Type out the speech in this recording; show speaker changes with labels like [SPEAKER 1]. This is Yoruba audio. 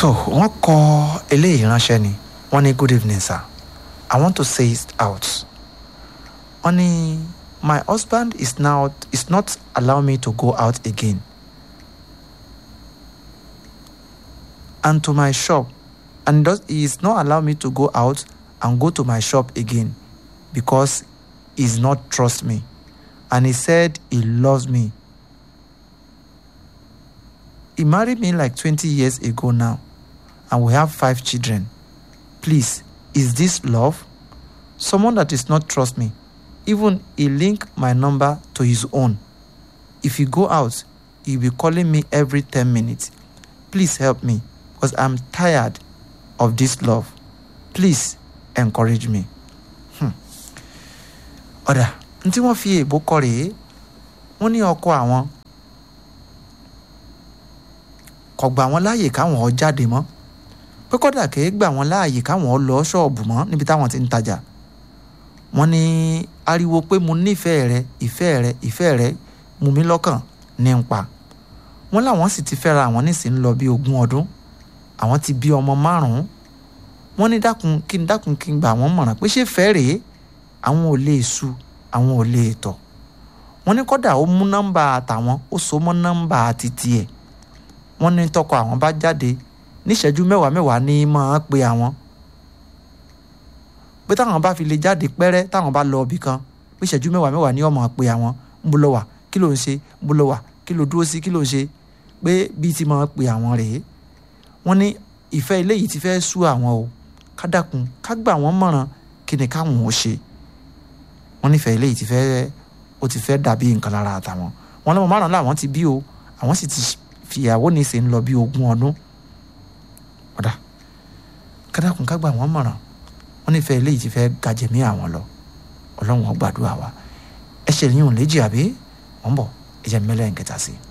[SPEAKER 1] tó wọ́n kọ eléyìí ránṣẹ́ ni wọ́n ní good evening sir, I want to say it out. Wọ́n ní my husband is not allowing me to go out again and to my shop, and he is not allowing me to go out and go to my shop again because he does not trust me, and he said he loves me. He married me like 20 years ago now, and we have 5 children. Please, is this love? Someone that does not trust me. Even he link my number to his own. If he go out, he'll be calling me every 10 minutes. Please help me, because I'm tired of this love. Please encourage me. Ọ̀dà, ntí wọ́n fi èbó kọ rèé, wọ́n ní ọkọ àwọn kò gbà wọ́n láàyè káwọn jáde mọ́, pé kódà kèé gbà wọ́n láàyè káwọn lọ ṣọ́ọ̀bù mọ́ níbi táwọn ti ń tajà. Wọ́n ní ariwo pé mo nífẹ̀ẹ́ rẹ, ìfẹ́ rẹ mú mi lọ́kàn ní ń pa. Wọ́n láwọn sì ti fẹ́ra àwọn nísìnyí lọ bí 20 ọdún. Àwọn ti bí ọmọ 5. Wọ́n ní dákun kí n gbà wọ́n mọ̀ràn pé ṣé fẹ́ rèé, àwọn ò lè su, àwọn ò lè tọ̀. Wọ́n ní kódà ó mú nọ́mbà àtàwọn, ó so mọ́ nọ́mbà títí ẹ̀. Wọ́n ní tọkọ àwọn bá jáde níṣẹ́jú 10 ní máa pe àwọn. Pé táwọn bá fi lè jáde pẹ́rẹ́, táwọn bá lọ ibì kan, pé ìṣẹ́jú 10 ní ó máa pe àwọn. Ń bó lọ wà, kí ló ń ṣe? Ń bó lọ wà, kí ló dúró sí, kí ló ń ṣe? Pé bí ti máa pe àwọn rèé. Wọ́n ní ìfẹ́ ilé yìí ti fẹ́ sú àwọn o. Ká dákun, ká gbà wọ́n mọ̀ràn kí ni káwọn ó ṣe. Wọ́n nífẹ̀ẹ́ ilé yìí ti fẹ́ dàbí nǹkan lára àtàwọn. Wọ́n lọ́mọ 5 láwọn ti bí o. Àwọn sì ti fìyàwó ní ṣe ń lọ bí 20 ọdún. Ọ̀dà, ká dákun ká gbà wọ́n mọ̀ràn. Wọ́n nífẹ̀ẹ́ ilé yìí ti fẹ́ gajẹ̀mí àwọn lọ. Ọlọ́run ó gbàdúrà wa. Ẹ ṣe yín ò léjì àbí? Wọ́n bọ̀, ẹ jẹ́ mẹ́lẹ̀ ń kẹta sí i.